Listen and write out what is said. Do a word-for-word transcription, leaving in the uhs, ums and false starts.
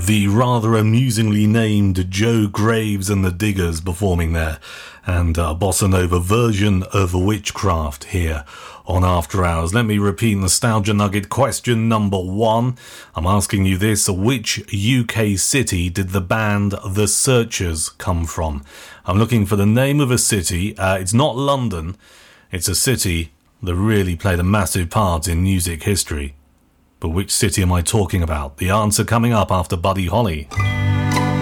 the rather amusingly named Joe Graves and the Diggers performing there, and a bossa nova version of Witchcraft here on After Hours. Let me repeat Nostalgia Nugget question number one. I'm asking you this: which U K city did the band The Searchers come from? I'm looking for the name of a city. Uh, it's not London. It's a city that really played a massive part in music history. But which city am I talking about? The answer coming up after Buddy Holly.